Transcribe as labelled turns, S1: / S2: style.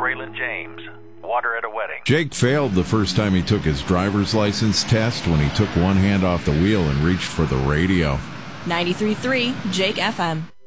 S1: Braylon James. Water at a wedding.
S2: Jake failed the first time he took his driver's license test when he took one hand off the wheel and reached for the radio.
S3: 93.3 Jake FM.